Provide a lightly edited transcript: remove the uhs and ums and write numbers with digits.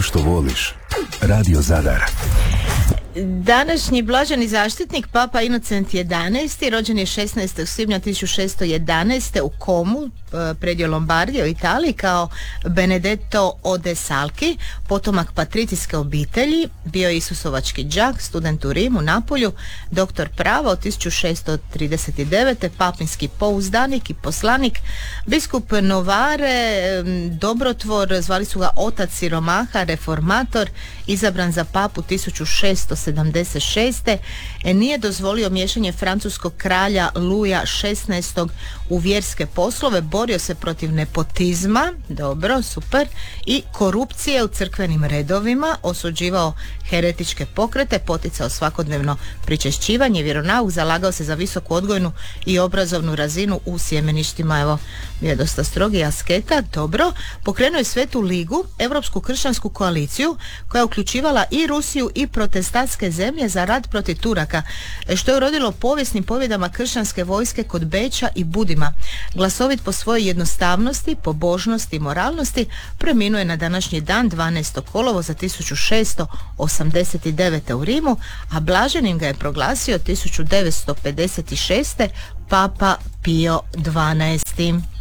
što voliš. Radio Zadar. Današnji blaženi zaštitnik Papa Inocent XI rođen je 16. svibnja 1611. u Komu, predio Lombardije u Italiji, kao Benedetto Odesalki, potomak patricijske obitelji. Bio je isusovački đak, student u Rimu, Napolju, doktor prava od 1639. papinski pouzdanik i poslanik, biskup Novare, dobrotvor, zvali su ga otac siromaha, reformator, izabran za papu 1676. Nije dozvolio miješanje francuskog kralja Luja XVI. U vjerske poslove, borio se protiv nepotizma, dobro, super, i korupcije u crkvenim redovima, osuđivao heretičke pokrete, poticao svakodnevno pričešćivanje, vjeronauk, zalagao se za visoku odgojnu i obrazovnu razinu u sjemeništima. Evo, bio je dosta strogi asketa, dobro. Pokrenuo je Svetu ligu, Europsku kršćansku koaliciju, koja je uključivala i Rusiju i protestantske zemlje za rat protiv Turaka, što je urodilo povijesnim pobjedama kršćanske vojske kod Beča i Budima. Glasovit po svojoj jednostavnosti, pobožnosti i moralnosti, preminuo je na današnji dan 12. kolovoza 1689. u Rimu, a blaženim ga je proglasio 1956. Papa Pio XII.